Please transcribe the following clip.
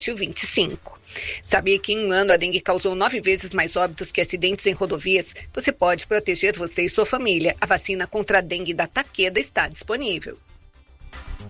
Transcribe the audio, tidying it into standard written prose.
25. Sabia que em um ano a dengue causou 9 vezes mais óbitos que acidentes em rodovias? Você pode proteger você e sua família. A vacina contra a dengue da Takeda está disponível.